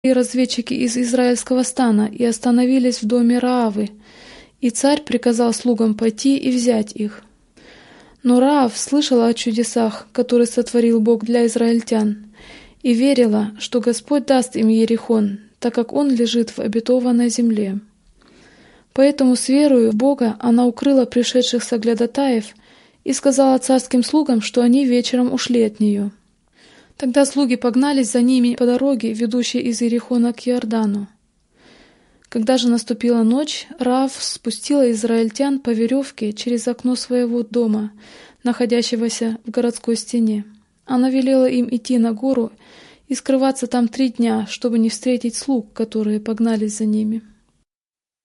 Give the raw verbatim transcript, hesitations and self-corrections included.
и разведчики из израильского стана и остановились в доме Раавы, и царь приказал слугам пойти и взять их. Но Раав слышала о чудесах, которые сотворил Бог для израильтян, и верила, что Господь даст им Иерихон, так как он лежит в обетованной земле. Поэтому с верою в Бога она укрыла пришедших соглядатаев и сказала царским слугам, что они вечером ушли от нее. Тогда слуги погнались за ними по дороге, ведущей из Иерихона к Иордану. Когда же наступила ночь, Раав спустила израильтян по веревке через окно своего дома, находящегося в городской стене. Она велела им идти на гору и скрываться там три дня, чтобы не встретить слуг, которые погнались за ними.